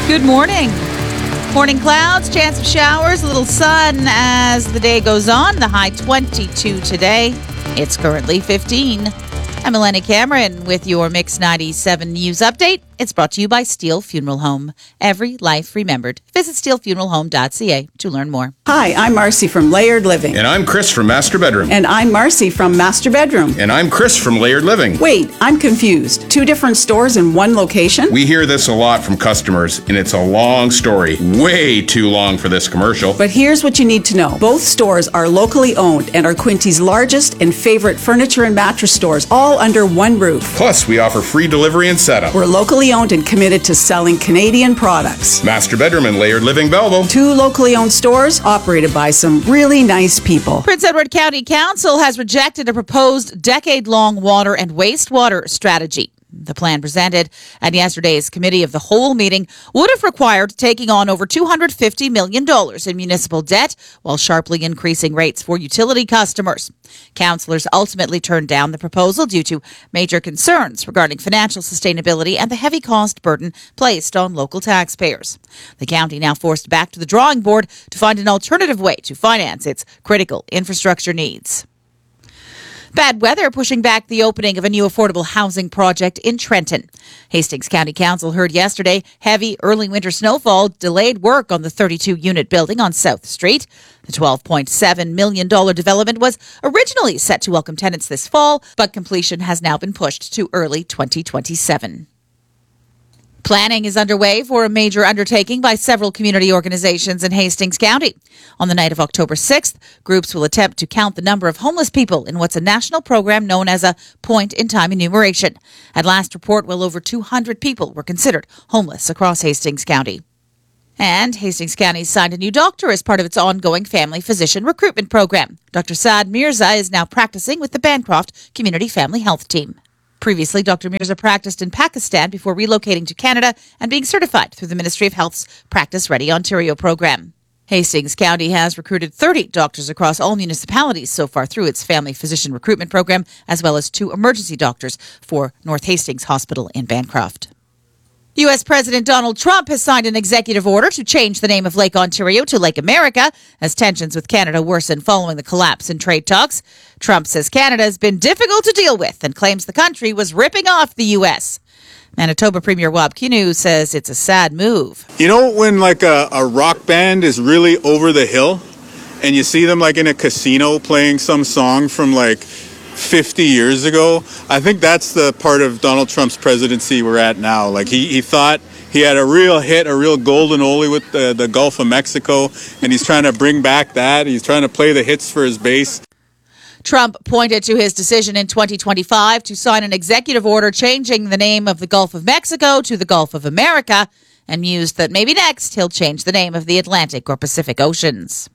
Good morning. Morning clouds, chance of showers, a little sun as the day goes on. The high 22 today. It's currently 15. I'm Eleni Cameron with your Mix 97 News Update. It's brought to you by Steele Funeral Home. Every life remembered. Visit steelefuneralhome.ca to learn more. Hi, I'm Marcy from Layered Living. And I'm Chris from Master Bedroom. And I'm Marcy from Master Bedroom. And I'm Chris from Layered Living. Wait, I'm confused. Two different stores in one location? We hear this a lot from customers, and it's a long story. Way too long for this commercial. But here's what you need to know. Both stores are locally owned and are Quinty's largest and favorite furniture and mattress stores, all under one roof. Plus, we offer free delivery and setup. We're locally owned and committed to selling Canadian products. Master Bedroom and Layered Living Belleville. Two locally owned stores operated by some really nice people. Prince Edward County Council has rejected a proposed decade-long water and wastewater strategy. The plan presented at yesterday's Committee of the Whole meeting would have required taking on over $250 million in municipal debt while sharply increasing rates for utility customers. Councillors ultimately turned down the proposal due to major concerns regarding financial sustainability and the heavy cost burden placed on local taxpayers. The county now forced back to the drawing board to find an alternative way to finance its critical infrastructure needs. Bad weather pushing back the opening of a new affordable housing project in Trenton. Hastings County Council heard yesterday heavy early winter snowfall delayed work on the 32-unit building on South Street. The $12.7 million development was originally set to welcome tenants this fall, but completion has now been pushed to early 2027. Planning is underway for a major undertaking by several community organizations in Hastings County. On the night of October 6th, groups will attempt to count the number of homeless people in what's a national program known as a point-in-time enumeration. At last report, well over 200 people were considered homeless across Hastings County. And Hastings County signed a new doctor as part of its ongoing family physician recruitment program. Dr. Saad Mirza is now practicing with the Bancroft Community Family Health Team. Previously, Dr. Mirza practiced in Pakistan before relocating to Canada and being certified through the Ministry of Health's Practice Ready Ontario program. Hastings County has recruited 30 doctors across all municipalities so far through its family physician recruitment program, as well as 2 emergency doctors for North Hastings Hospital in Bancroft. U.S. President Donald Trump has signed an executive order to change the name of Lake Ontario to Lake America as tensions with Canada worsen following the collapse in trade talks. Trump says Canada has been difficult to deal with and claims the country was ripping off the U.S. Manitoba Premier Wab Kinew says it's a sad move. You know when like a rock band is really over the hill and you see them like in a casino playing some song from like 50 years ago? I think that's the part of Donald Trump's presidency we're at now. Like he thought he had a real hit, a real golden oldie with the Gulf of Mexico, and he's trying to bring back that. He's trying to play the hits for his base. Trump pointed to his decision in 2025 to sign an executive order changing the name of the Gulf of Mexico to the Gulf of America and mused that maybe next he'll change the name of the Atlantic or Pacific Oceans.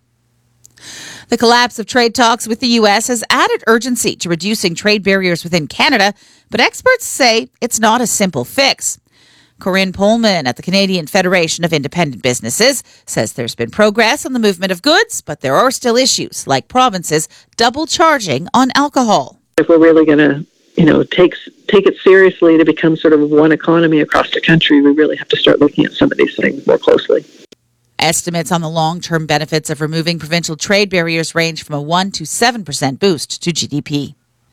The collapse of trade talks with the U.S. has added urgency to reducing trade barriers within Canada, but experts say it's not a simple fix. Corinne Pullman at the Canadian Federation of Independent Businesses says there's been progress on the movement of goods, but there are still issues like provinces double charging on alcohol. If we're really going to, take it seriously to become sort of one economy across the country, we really have to start looking at some of these things more closely. Estimates on the long-term benefits of removing provincial trade barriers range from a 1% to 7% boost to GDP.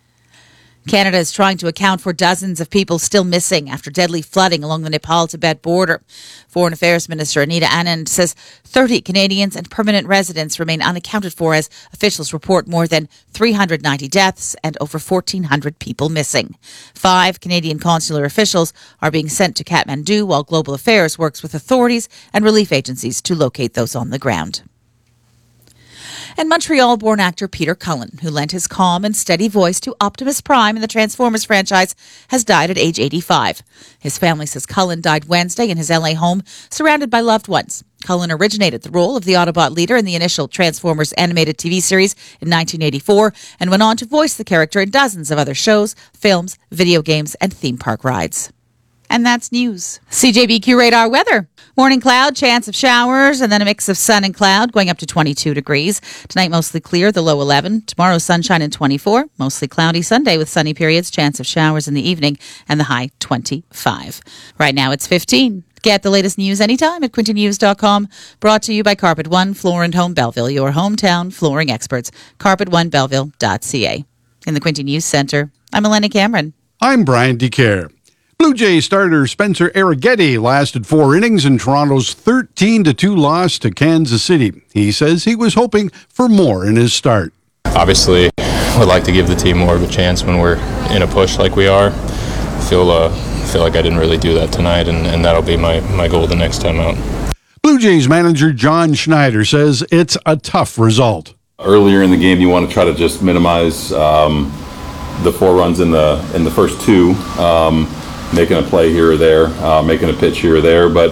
Canada is trying to account for dozens of people still missing after deadly flooding along the Nepal-Tibet border. Foreign Affairs Minister Anita Anand says 30 Canadians and permanent residents remain unaccounted for as officials report more than 390 deaths and over 1,400 people missing. 5 Canadian consular officials are being sent to Kathmandu while Global Affairs works with authorities and relief agencies to locate those on the ground. And Montreal-born actor Peter Cullen, who lent his calm and steady voice to Optimus Prime in the Transformers franchise, has died at age 85. His family says Cullen died Wednesday in his LA home, surrounded by loved ones. Cullen originated the role of the Autobot leader in the initial Transformers animated TV series in 1984 and went on to voice the character in dozens of other shows, films, video games, and theme park rides. And that's news. CJBQ radar weather. Morning cloud, chance of showers, and then a mix of sun and cloud going up to 22 degrees. Tonight, mostly clear, the low 11. Tomorrow, sunshine and 24. Mostly cloudy Sunday with sunny periods, chance of showers in the evening, and the high 25. Right now, it's 15. Get the latest news anytime at quintynews.com. Brought to you by Carpet One Floor and Home Belleville, your hometown flooring experts. CarpetOneBelleville.ca. In the Quinty News Center, I'm Eleni Cameron. I'm Brian DeCare. Blue Jay starter Spencer Arrighetti lasted 4 innings in Toronto's 13-2 loss to Kansas City. He says he was hoping for more in his start. Obviously, would like to give the team more of a chance when we're in a push like we are. Feel like I didn't really do that tonight, and that'll be my goal the next time out. Blue Jays manager John Schneider says it's a tough result. Earlier in the game, you want to try to just minimize the 4 runs in the first 2, making a play here or there, making a pitch here or there. But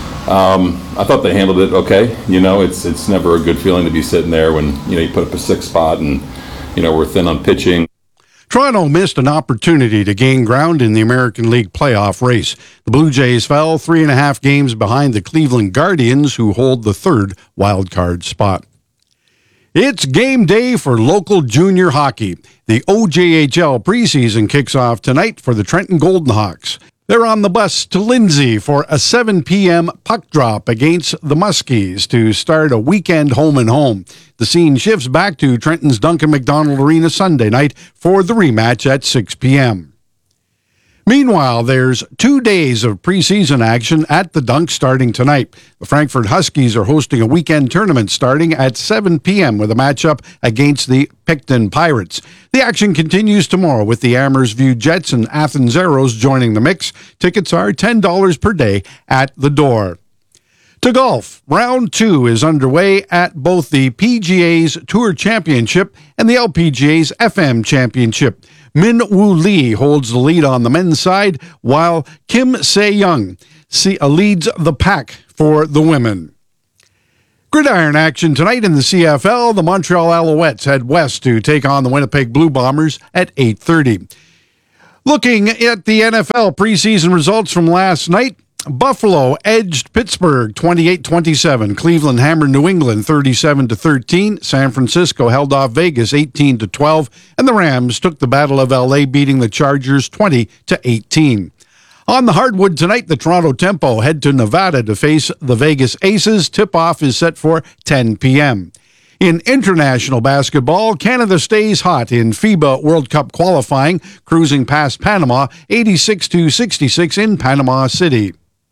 I thought they handled it okay. It's never a good feeling to be sitting there when you put up a 6 spot and we're thin on pitching. Toronto missed an opportunity to gain ground in the American League playoff race. The Blue Jays fell 3.5 games behind the Cleveland Guardians, who hold the 3rd wildcard spot. It's game day for local junior hockey. The OJHL preseason kicks off tonight for the Trenton Golden Hawks. They're on the bus to Lindsay for a 7 p.m. puck drop against the Muskies to start a weekend home-and-home. The scene shifts back to Trenton's Duncan McDonald Arena Sunday night for the rematch at 6 p.m. Meanwhile, there's 2 days of preseason action at the Dunk starting tonight. The Frankfurt Huskies are hosting a weekend tournament starting at 7 p.m. with a matchup against the Picton Pirates. The action continues tomorrow with the Amhersview Jets and Athens Arrows joining the mix. Tickets are $10 per day at the door. To golf, round 2 is underway at both the PGA's Tour Championship and the LPGA's FM Championship. Min Woo Lee holds the lead on the men's side, while Kim Se-young leads the pack for the women. Gridiron action tonight in the CFL. The Montreal Alouettes head west to take on the Winnipeg Blue Bombers at 8:30. Looking at the NFL preseason results from last night, Buffalo edged Pittsburgh 28-27. Cleveland hammered New England 37-13. San Francisco held off Vegas 18-12. And the Rams took the Battle of LA, beating the Chargers 20-18. On the hardwood tonight, the Toronto Tempo head to Nevada to face the Vegas Aces. Tip-off is set for 10 p.m. In international basketball, Canada stays hot in FIBA World Cup qualifying, cruising past Panama 86-66 in Panama City.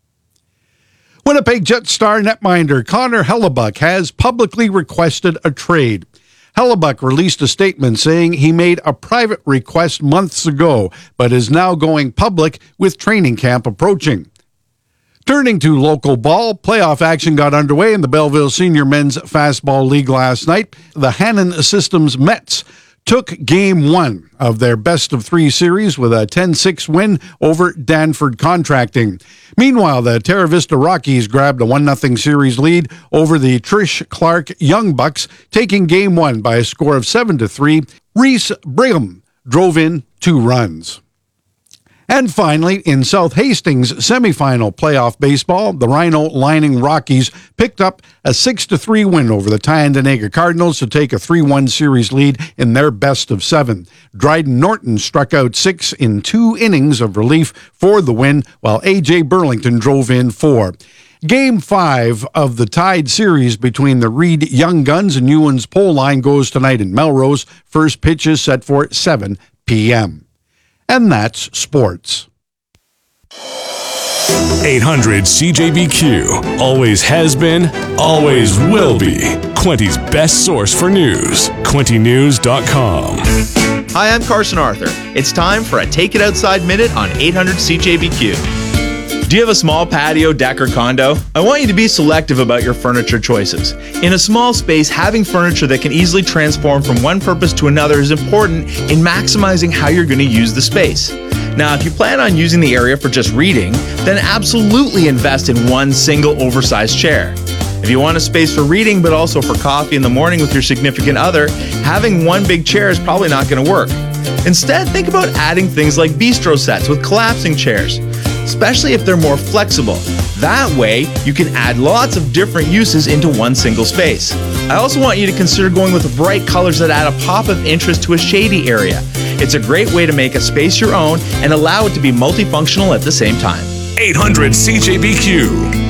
Winnipeg Jets star netminder Connor Hellebuyck has publicly requested a trade. Hellebuyck released a statement saying he made a private request months ago, but is now going public with training camp approaching. Turning to local ball, playoff action got underway in the Belleville Senior Men's Fastball League last night. The Hannon Systems Mets took Game 1 of their best-of-3 series with a 10-6 win over Danford Contracting. Meanwhile, the Terra Vista Rockies grabbed a 1-0 series lead over the Trish Clark Young Bucks, taking Game 1 by a score of 7-3. Reese Brigham drove in 2 runs. And finally, in South Hastings semifinal playoff baseball, the Rhino-lining Rockies picked up a 6-3 win over the Tyendinaga Cardinals to take a 3-1 series lead in their best-of-7. Dryden Norton struck out 6 in 2 innings of relief for the win, while A.J. Burlington drove in 4. Game 5 of the tied series between the Reed Young Guns and Ewan's Pole Line goes tonight in Melrose. First pitch is set for 7 p.m. And that's sports. 800 CJBQ. Always has been, always will be. Quinty's best source for news. QuintyNews.com. Hi, I'm Carson Arthur. It's time for a Take It Outside Minute on 800 CJBQ. Do you have a small patio, deck, or condo? I want you to be selective about your furniture choices. In a small space, having furniture that can easily transform from one purpose to another is important in maximizing how you're going to use the space. Now, if you plan on using the area for just reading, then absolutely invest in one single oversized chair. If you want a space for reading, but also for coffee in the morning with your significant other, having one big chair is probably not going to work. Instead, think about adding things like bistro sets with collapsing chairs, especially if they're more flexible. That way, you can add lots of different uses into one single space. I also want you to consider going with bright colors that add a pop of interest to a shady area. It's a great way to make a space your own and allow it to be multifunctional at the same time. 800 CJBQ.